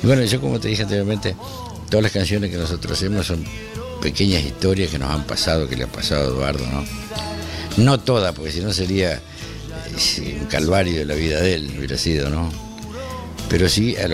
Y bueno, yo como te dije anteriormente, todas las canciones que nosotros hacemos son pequeñas historias que nos han pasado, que le ha pasado a Eduardo, ¿no? No todas, porque si no sería un calvario de la vida de él, hubiera sido, ¿no? Pero sí a los